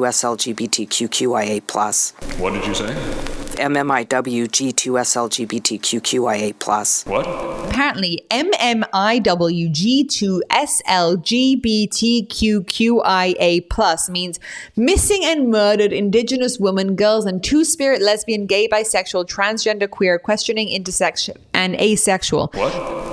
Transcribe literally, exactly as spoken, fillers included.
two S L G B T Q Q I A plus. What did you say? M M I W G two S L G B T Q Q I A plus. What? Apparently, M M I W G two S L G B T Q Q I A plus means missing and murdered Indigenous women, girls, and two-spirit, lesbian, gay, bisexual, transgender, queer, questioning, intersex, and asexual. What?